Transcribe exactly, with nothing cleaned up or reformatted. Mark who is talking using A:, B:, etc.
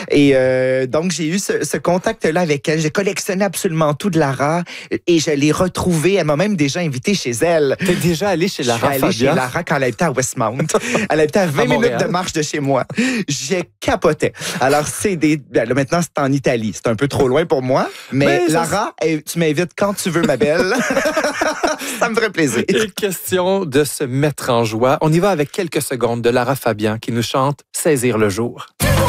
A: Et euh, donc, j'ai eu ce, ce contact-là avec elle. J'ai collectionné absolument tout de Lara et je l'ai retrouvée. Elle m'a même déjà invité chez elle.
B: T'es déjà allé chez Lara
A: Je suis allée chez Lara quand elle habitait à Westmount. Elle habitait à vingt minutes de marche de chez moi. J'ai capoté. Alors, c'est des... Ben, là, maintenant, c'est en Italie. C'est un peu trop loin pour moi. Mais, mais Lara, ça... tu m'invites quand tu veux, ma belle. Ça me ferait plaisir.
B: Et question de se mettre en joie. On y va avec quelques secondes de Lara Fabian qui nous chante « Saisir le jour ».